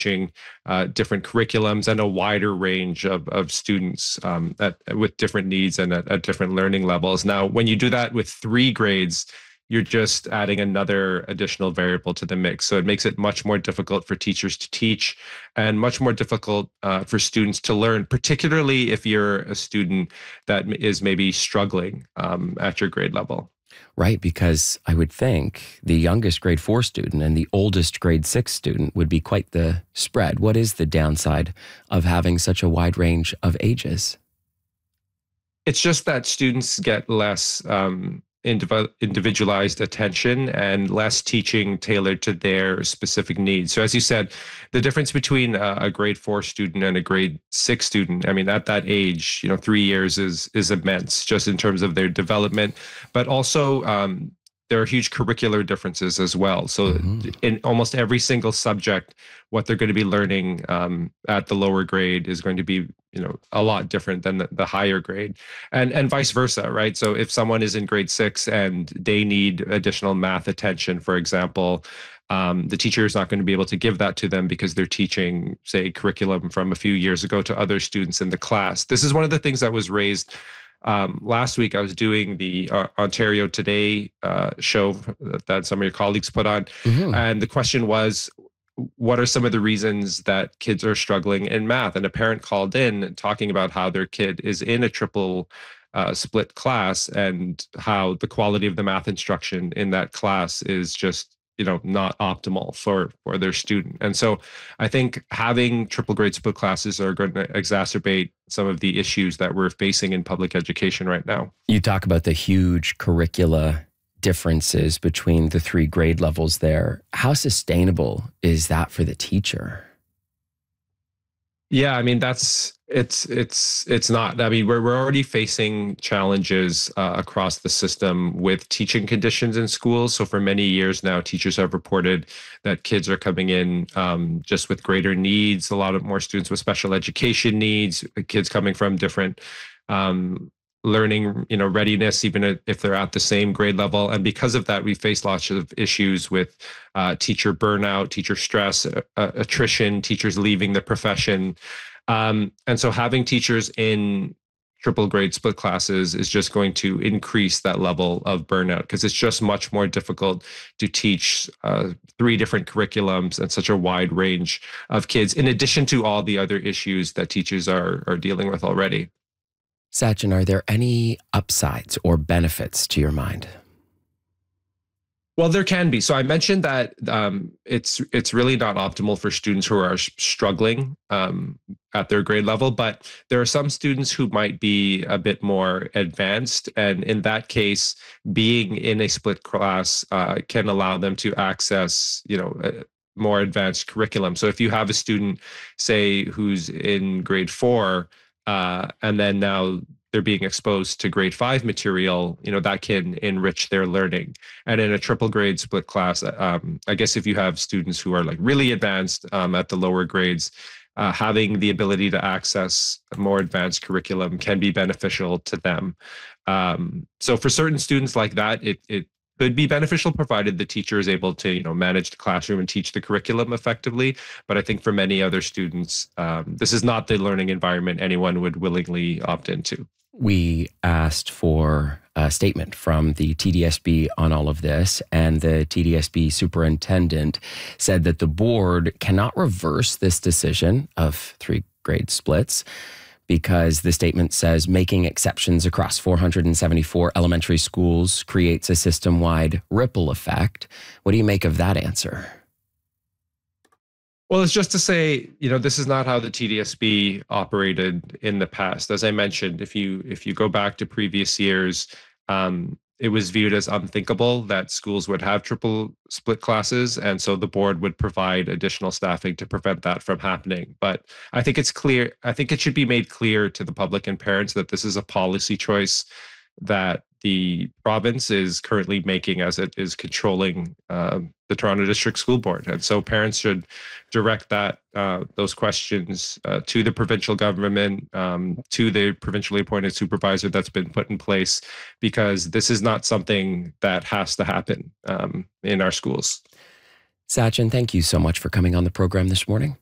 different curriculums and a wider range of students with different needs and at different learning levels. Now, when you do that with 3 grades, you're just adding another additional variable to the mix. So it makes it much more difficult for teachers to teach and much more difficult for students to learn, particularly if you're a student that is maybe struggling at your grade level. Right, because I would think the youngest grade 4 student and the oldest grade 6 student would be quite the spread. What is the downside of having such a wide range of ages? It's just that students get less individualized attention and less teaching tailored to their specific needs. So as you said, the difference between a grade 4 student and a grade 6 student, I mean, at that age, 3 years is immense just in terms of their development, but also there are huge curricular differences as well. So in almost every single subject, what they're going to be learning at the lower grade is going to be, a lot different than the higher grade, and vice versa, right? So if someone is in grade 6 and they need additional math attention, for example, the teacher is not going to be able to give that to them because they're teaching, say, curriculum from a few years ago to other students in the class. This is one of the things that was raised last week. I was doing the Ontario Today show that some of your colleagues put on. And the question was, what are some of the reasons that kids are struggling in math? And a parent called in talking about how their kid is in a triple split class and how the quality of the math instruction in that class is just not optimal for their student. And so I think having triple grade split classes are going to exacerbate some of the issues that we're facing in public education right now. You talk about the huge curricula differences between the 3 grade levels there. How sustainable is that for the teacher? Yeah, I mean, it's not. I mean, we're already facing challenges across the system with teaching conditions in schools. So for many years now, teachers have reported that kids are coming in just with greater needs, a lot of more students with special education needs, kids coming from different learning, readiness, even if they're at the same grade level. And because of that, we face lots of issues with teacher burnout, teacher stress, attrition, teachers leaving the profession. And so having teachers in triple grade split classes is just going to increase that level of burnout because it's just much more difficult to teach 3 different curriculums and such a wide range of kids, in addition to all the other issues that teachers are dealing with already. Sachin, are there any upsides or benefits to your mind? Well, there can be. So I mentioned that it's really not optimal for students who are struggling at their grade level, but there are some students who might be a bit more advanced. And in that case, being in a split class can allow them to access, more advanced curriculum. So if you have a student, say, who's in grade 4, and then now they're being exposed to grade 5 material, that can enrich their learning. And in a triple grade split class, I guess if you have students who are like really advanced at the lower grades, having the ability to access a more advanced curriculum can be beneficial to them. So for certain students like that, it could be beneficial provided the teacher is able to, manage the classroom and teach the curriculum effectively. But I think for many other students, this is not the learning environment anyone would willingly opt into. We asked for a statement from the TDSB on all of this, and the TDSB superintendent said that the board cannot reverse this decision of 3 grade splits because the statement says making exceptions across 474 elementary schools creates a system-wide ripple effect. What do you make of that answer? Well, it's just to say, this is not how the TDSB operated in the past. As I mentioned, if you go back to previous years, it was viewed as unthinkable that schools would have triple split classes. And so the board would provide additional staffing to prevent that from happening. But I think it's clear, I think it should be made clear to the public and parents that this is a policy choice that the province is currently making as it is controlling the Toronto District School Board. And so parents should direct those questions to the provincial government, to the provincially appointed supervisor that's been put in place, because this is not something that has to happen in our schools. Sachin, thank you so much for coming on the program this morning.